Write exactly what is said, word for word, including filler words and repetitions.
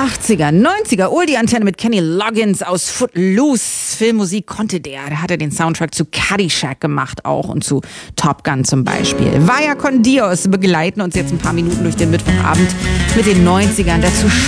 achtziger, neunziger, Oldie-Antenne mit Kenny Loggins aus Footloose. Filmmusik konnte der. Da hat er den Soundtrack zu Caddyshack gemacht auch und zu Top Gun zum Beispiel. Vaya con Dios begleiten uns jetzt ein paar Minuten durch den Mittwochabend mit den neunzigern. Dazu